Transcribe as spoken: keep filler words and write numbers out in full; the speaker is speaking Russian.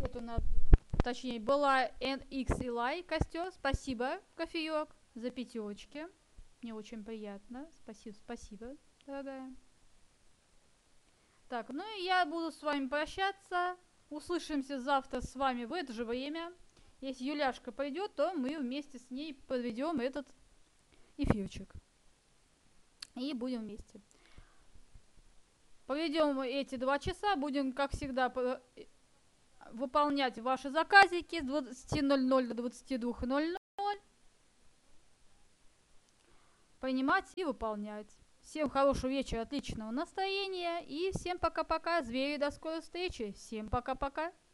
вот у нас, точнее, была эн икс Илай Костер. Спасибо, кофеек, за пятерочки. Мне очень приятно. Спасибо, спасибо, дорогая. Так, ну и я буду с вами прощаться. Услышимся завтра с вами в это же время. Если Юляшка пойдет, то мы вместе с ней проведем этот эфирчик. И будем вместе. Проведем эти два часа, будем, как всегда, выполнять ваши заказики с двадцати ноль ноль до двадцати двух ноль ноль. Принимать и выполнять. Всем хорошего вечера, отличного настроения. И всем пока-пока, звери, до скорой встречи. Всем пока-пока.